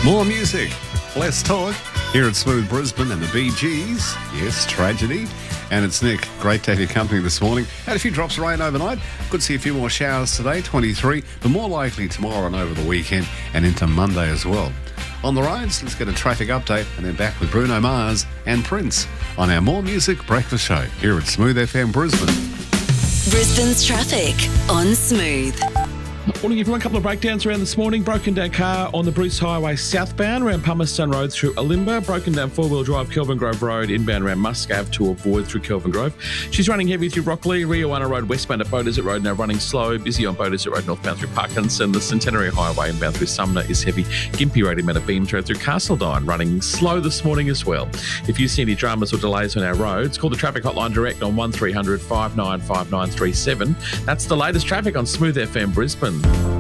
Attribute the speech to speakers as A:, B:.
A: More music, less talk. Here at Smooth Brisbane and the Bee Gees. Yes, tragedy. And it's Nick. Great to have your company this morning. Had a few drops of rain overnight. Could see a few more showers today, 23, but more likely tomorrow and over the weekend and into Monday as well. On the roads, let's get a traffic update and then back with Bruno Mars and Prince on our More Music Breakfast Show here at Smooth FM Brisbane.
B: Brisbane's traffic on Smooth.
C: Morning everyone, a couple of breakdowns around this morning. Broken down car on the Bruce Highway southbound around Palmerston Road through Olimba. Broken down four-wheel drive Kelvin Grove Road inbound around Muscave to avoid through Kelvin Grove. She's running heavy through Rockley, Rio Ana Road westbound at Beaudesert Road now running slow. Busy on Beaudesert Road northbound through Parkinson. The Centenary Highway inbound through Sumner is heavy. Gympie Road inbound at Beams Road through Castledine running slow this morning as well. If you see any dramas or delays on our roads, call the traffic hotline direct on 1300 595937. That's the latest traffic on Smooth FM Brisbane.